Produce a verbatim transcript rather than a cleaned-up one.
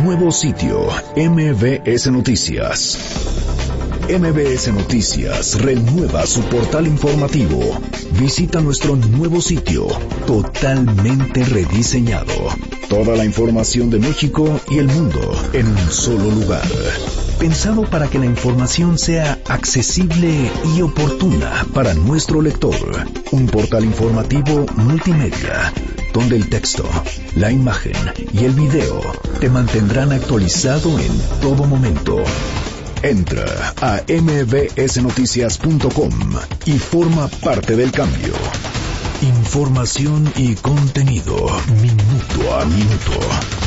nuevo sitio, M B S Noticias. M B S Noticias renueva su portal informativo. Visita nuestro nuevo sitio, totalmente rediseñado. Toda la información de México y el mundo en un solo lugar. Pensado para que la información sea accesible y oportuna para nuestro lector. Un portal informativo multimedia, donde el texto, la imagen y el video te mantendrán actualizado en todo momento. Entra a m b s noticias punto com y forma parte del cambio. Información y contenido minuto a minuto.